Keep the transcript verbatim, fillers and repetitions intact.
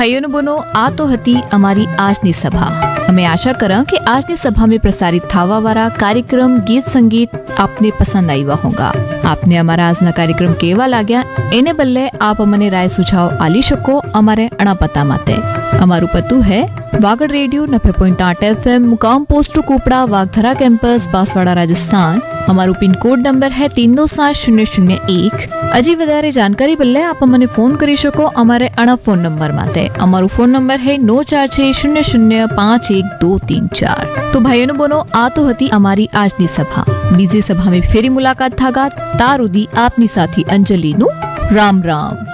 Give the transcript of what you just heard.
ભાઈઓ અને બહેનો, આ તો હતી અમારી આજની સભા. અમે આશા કરા કે આજની સભામાં પ્રસારિત થવા વાળા કાર્યક્રમ ગીત સંગીત આપને પસંદ આવ્યા હોગા. આપને અમારા આજના કાર્યક્રમ કેવા લાગ્યા એને બદલે આપ અમને રાય સુझाव આલી શકો અમારે અણા પતા માટે. અમારું પતું હે વાગડ રેડિયો નब्बे पॉइंट आठ एफएम, मुकाम पोस्ट कोपड़ा, वागधरा कैंपस, बांसवाड़ा, राजस्थान. અમારું પિન કોડ નંબર હે तीन दो सात शून्य शून्य एक. હજી વધારે જાણકારી બદલે આપ મને ફોન કરી શકો અમારે અણા ફોન નંબર માટે. અમારું ફોન નંબર હે नौ चार छह शून्य शून्य पाँच एक दो तीन चार. તો ભાઈઓનો બનો, આ તો હતી અમારી આજની સભા. બીજી સભામાં ફેરી મુલાકાત થાગા. તાર ઉદી આપની સાથી અંજલિનું રામ રામ.